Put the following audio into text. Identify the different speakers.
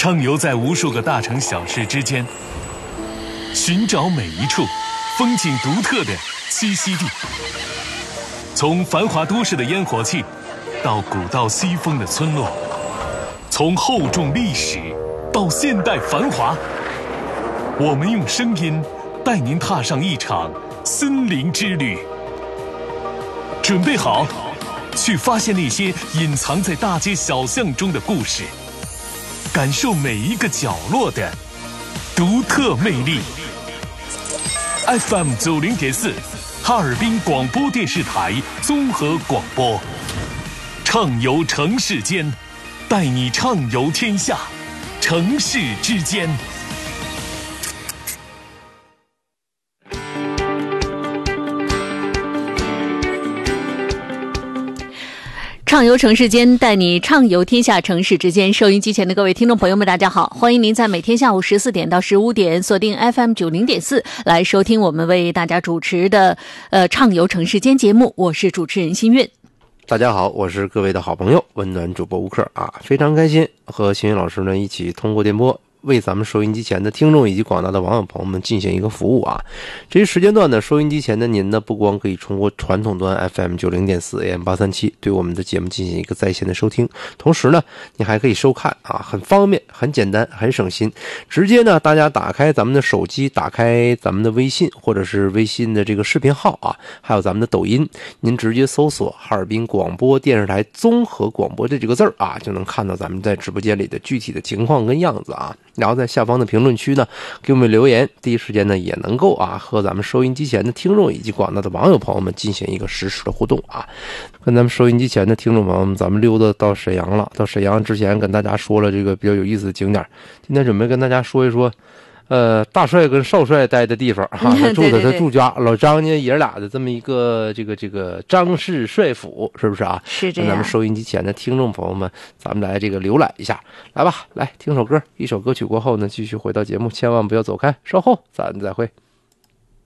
Speaker 1: 畅游在无数个大城小市之间，寻找每一处风景独特的栖息地。从繁华都市的烟火气，到古道西风的村落，从厚重历史到现代繁华，我们用声音带您踏上一场森林之旅。准备好，去发现那些隐藏在大街小巷中的故事，感受每一个角落的独特魅力。FM 90.4，哈尔滨广播电视台综合广播，畅游城市间，带你畅游天下，城市之间。
Speaker 2: 畅游城市间，带你畅游天下，城市之间。收音机前的各位听众朋友们，大家好，欢迎您在每天下午14点到15点锁定 FM 90.4来收听我们为大家主持的畅游城市间节目。我是主持人新月。
Speaker 3: 大家好，我是各位的好朋友温暖主播吴克啊，非常开心和新月老师呢一起通过电波为咱们收音机前的听众以及广大的网友朋友们进行一个服务啊。这一时间段呢，收音机前的您呢，不光可以通过传统端 FM 90.4 AM 837对我们的节目进行一个在线的收听，同时呢，你还可以收看啊，很方便、很简单、很省心。直接呢，大家打开咱们的手机，打开咱们的微信或者是微信的这个视频号啊，还有咱们的抖音，您直接搜索哈尔滨广播电视台综合广播这几个字啊，就能看到咱们在直播间里的具体的情况跟样子啊。然后在下方的评论区呢，给我们留言，第一时间呢也能够啊和咱们收音机前的听众以及广大的网友朋友们进行一个实时的互动啊。跟咱们收音机前的听众朋友们，咱们溜达到沈阳了。到沈阳之前跟大家说了这个比较有意思的景点，今天准备跟大家说一说大帅跟少帅待的地方哈，他住家老张家爷俩的这么一个这个张氏帅府，是不是啊？
Speaker 2: 是这样。
Speaker 3: 咱们收音机前的听众朋友们，咱们来这个浏览一下，来吧，来听首歌，一首歌曲过后呢，继续回到节目，千万不要走开，稍后咱再会。